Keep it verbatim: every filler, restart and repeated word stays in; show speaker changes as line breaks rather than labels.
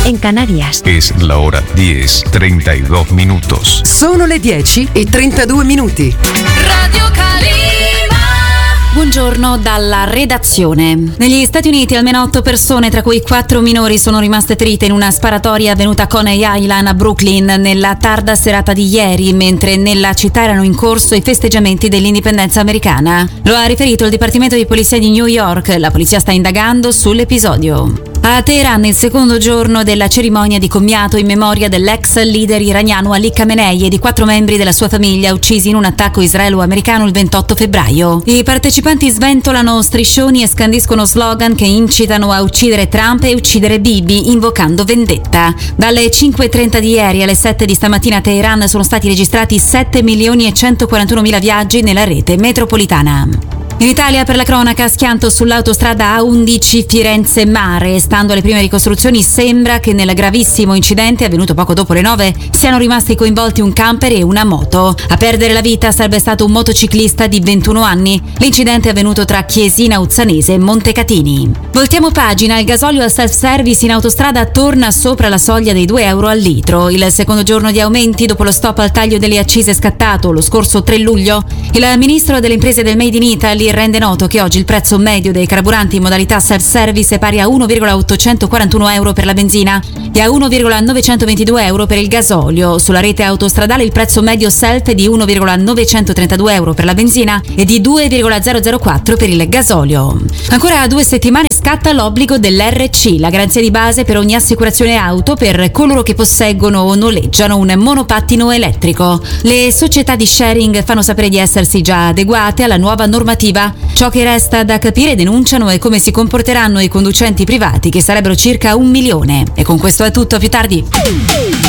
en Canarias.
Es la hora diez, treinta y dos minutos.
Sono le dieci e trentadue minuti.
Radio Calima.
Buongiorno dalla redazione. Negli Stati Uniti almeno otto persone, tra cui quattro minori, sono rimaste ferite in una sparatoria avvenuta a Coney Island a Brooklyn nella tarda serata di ieri, mentre nella città erano in corso i festeggiamenti dell'indipendenza americana. Lo ha riferito il Dipartimento di Polizia di New York. La polizia sta indagando sull'episodio. A Teheran, il secondo giorno della cerimonia di commiato in memoria dell'ex leader iraniano Ali Khamenei e di quattro membri della sua famiglia uccisi in un attacco israelo-americano il ventotto febbraio. I partecipanti sventolano striscioni e scandiscono slogan che incitano a uccidere Trump e uccidere Bibi, invocando vendetta. Dalle cinque e trenta di ieri alle sette di stamattina a Teheran sono stati registrati sette milioni e centoquarantunomila viaggi nella rete metropolitana. In Italia, per la cronaca, schianto sull'autostrada A undici Firenze-Mare. Stando alle prime ricostruzioni, sembra che nel gravissimo incidente avvenuto poco dopo le nove siano rimasti coinvolti un camper e una moto. A perdere la vita sarebbe stato un motociclista di ventuno anni. L'incidente è avvenuto tra Chiesina Uzzanese e Montecatini. Voltiamo pagina. Il gasolio al self-service in autostrada torna sopra la soglia dei due euro al litro. Il secondo giorno di aumenti dopo lo stop al taglio delle accise scattato lo scorso tre luglio. Il ministro delle imprese del Made in Italy rende noto che oggi il prezzo medio dei carburanti in modalità self-service è pari a uno virgola ottocentoquarantuno euro per la benzina e a uno virgola novecentoventidue euro per il gasolio. Sulla rete autostradale il prezzo medio self è di uno virgola novecentotrentadue euro per la benzina e di due virgola zero zero quattro per il gasolio. Ancora due settimane scatta l'obbligo dell'R C, la garanzia di base per ogni assicurazione auto per coloro che posseggono o noleggiano un monopattino elettrico. Le società di sharing fanno sapere di essersi già adeguate alla nuova normativa. Ciò che resta da capire, denunciano, è come si comporteranno i conducenti privati, che sarebbero circa un milione. E con questo è tutto, a più tardi.